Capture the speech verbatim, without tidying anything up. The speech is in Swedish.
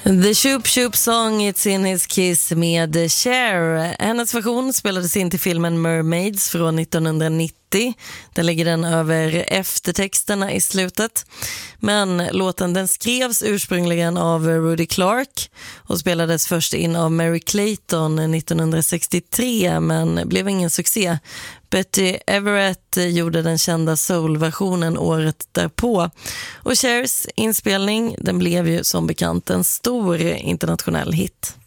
The Shoop Shoop Song, It's in His Kiss med Cher. Hennes version spelades in till filmen Mermaids från nittonhundranittio. Där ligger den över eftertexterna i slutet. Men låten den skrevs ursprungligen av Rudy Clark och spelades först in av Mary Clayton nittonhundrasextiotre men blev ingen succé. Betty Everett gjorde den kända soul-versionen året därpå. Och Chers inspelning den blev ju som bekant en stor internationell hit.